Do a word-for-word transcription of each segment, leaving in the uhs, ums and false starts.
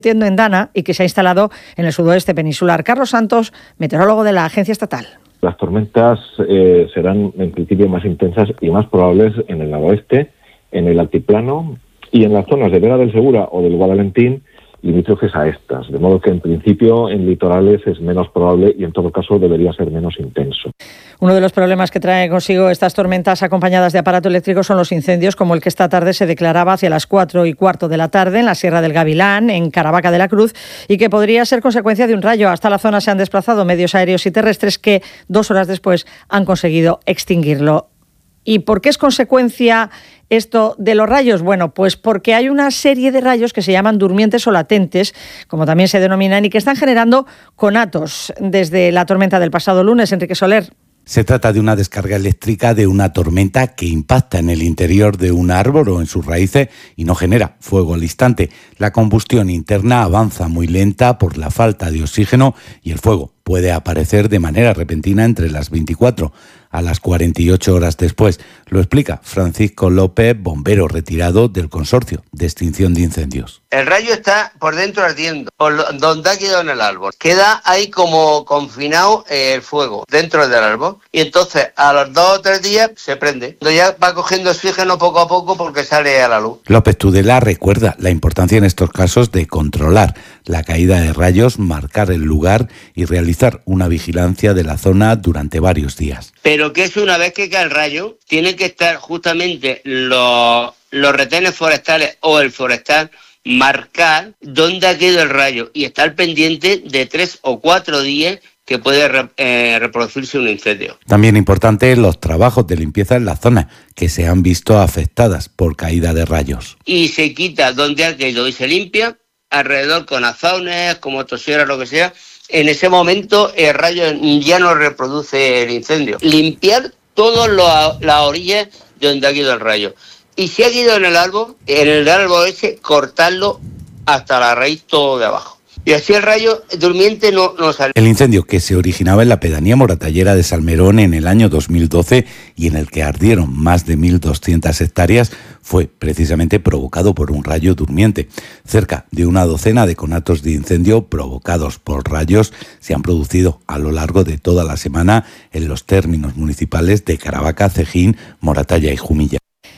en Dana y que se ha instalado en el sudoeste peninsular. Carlos Santos, meteorólogo de la agencia estatal. Las tormentas eh, serán en principio más intensas y más probables en el noroeste, en el altiplano y en las zonas de Vera del Segura o del Guadalentín, limítrofes a estas, de modo que en principio en litorales es menos probable y en todo caso debería ser menos intenso. Uno de los problemas que traen consigo estas tormentas acompañadas de aparato eléctrico son los incendios, como el que esta tarde se declaraba hacia las cuatro y cuarto de la tarde en la Sierra del Gavilán, en Caravaca de la Cruz, y que podría ser consecuencia de un rayo. Hasta la zona se han desplazado medios aéreos y terrestres que dos horas después han conseguido extinguirlo. ¿Y por qué es consecuencia esto de los rayos? Bueno, pues porque hay una serie de rayos que se llaman durmientes o latentes, como también se denominan, y que están generando conatos desde la tormenta del pasado lunes. Enrique Soler. Se trata de una descarga eléctrica de una tormenta que impacta en el interior de un árbol o en sus raíces y no genera fuego al instante. La combustión interna avanza muy lenta por la falta de oxígeno y el fuego puede aparecer de manera repentina entre las veinticuatro a las cuarenta y ocho horas después. Lo explica Francisco López, bombero retirado del Consorcio de Extinción de Incendios. El rayo está por dentro ardiendo, por donde ha quedado en el árbol. Queda ahí como confinado el fuego dentro del árbol y entonces a los dos o tres días se prende. Cuando ya va cogiendo oxígeno poco a poco porque sale a la luz. López Tudela recuerda la importancia en estos casos de controlar la caída de rayos, marcar el lugar y realizar una vigilancia de la zona durante varios días. Pero que es una vez que cae el rayo, tienen que estar justamente los, los retenes forestales o el forestal marcar dónde ha quedado el rayo y estar pendiente de tres o cuatro días que puede eh, reproducirse un incendio. También importante los trabajos de limpieza en la zona que se han visto afectadas por caída de rayos. Y se quita donde ha quedado y se limpia alrededor con azones, como motosierra, lo que sea. En ese momento el rayo ya no reproduce el incendio. Limpiar todas las orillas de donde ha quedado el rayo. Y si ha quedado en el árbol, en el árbol ese, cortarlo hasta la raíz todo de abajo. Y así el rayo durmiente no, no sale. El incendio que se originaba en la pedanía moratallera de Salmerón en el año dos mil doce y en el que ardieron más de mil doscientas hectáreas fue precisamente provocado por un rayo durmiente. Cerca de una docena de conatos de incendio provocados por rayos se han producido a lo largo de toda la semana en los términos municipales de Caravaca, Cejín, Moratalla y Jumilla.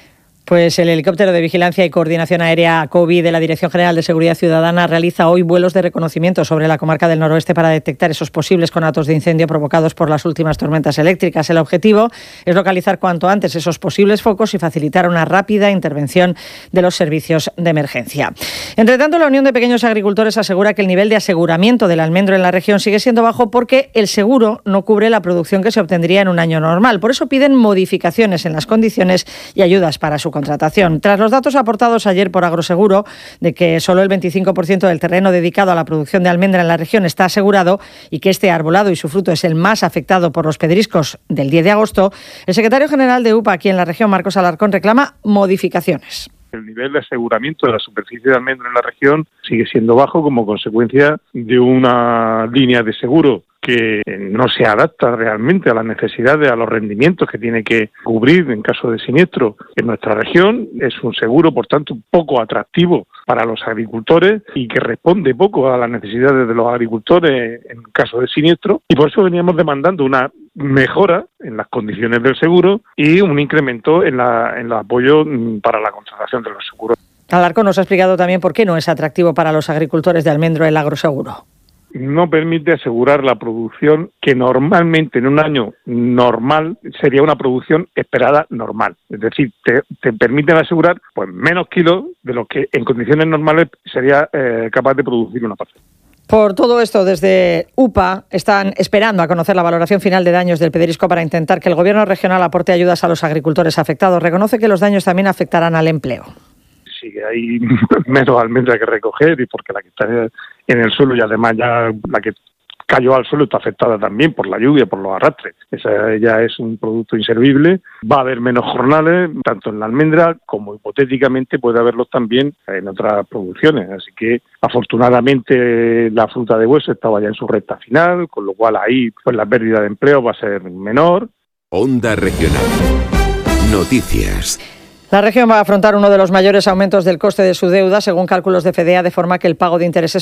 Pues el helicóptero de vigilancia y coordinación aérea COVID de la Dirección General de Seguridad Ciudadana realiza hoy vuelos de reconocimiento sobre la comarca del noroeste para detectar esos posibles conatos de incendio provocados por las últimas tormentas eléctricas. El objetivo es localizar cuanto antes esos posibles focos y facilitar una rápida intervención de los servicios de emergencia. Entre tanto, la Unión de Pequeños Agricultores asegura que el nivel de aseguramiento del almendro en la región sigue siendo bajo porque el seguro no cubre la producción que se obtendría en un año normal. Por eso piden modificaciones en las condiciones y ayudas para su contratación. Tras los datos aportados ayer por Agroseguro de que solo el veinticinco por ciento del terreno dedicado a la producción de almendra en la región está asegurado y que este arbolado y su fruto es el más afectado por los pedriscos del diez de agosto, el secretario general de U P A aquí en la región, Marcos Alarcón, reclama modificaciones. El nivel de aseguramiento de la superficie de almendro en la región sigue siendo bajo como consecuencia de una línea de seguro que no se adapta realmente a las necesidades, a los rendimientos que tiene que cubrir en caso de siniestro en nuestra región. Es un seguro, por tanto, poco atractivo para los agricultores y que responde poco a las necesidades de los agricultores en caso de siniestro. Y por eso veníamos demandando una mejora en las condiciones del seguro y un incremento en, la, en el apoyo para la contratación de los seguros. Alarcón nos ha explicado también por qué no es atractivo para los agricultores de almendro el agroseguro. No permite asegurar la producción que normalmente en un año normal sería una producción esperada normal. Es decir, te, te permiten asegurar pues menos kilos de lo que en condiciones normales sería eh, capaz de producir una parcela. Por todo esto, desde U P A están esperando a conocer la valoración final de daños del pedrisco para intentar que el Gobierno regional aporte ayudas a los agricultores afectados. Reconoce que los daños también afectarán al empleo. Sí, hay menos almendra que recoger y porque la que está en el suelo y además ya la que cayó al suelo está afectada también por la lluvia, por los arrastres. Esa ya es un producto inservible. Va a haber menos jornales, tanto en la almendra como hipotéticamente puede haberlos también en otras producciones. Así que afortunadamente la fruta de hueso estaba ya en su recta final, con lo cual ahí pues la pérdida de empleo va a ser menor. Onda Regional. Noticias. La región va a afrontar uno de los mayores aumentos del coste de su deuda, según cálculos de Fedea, de forma que el pago de intereses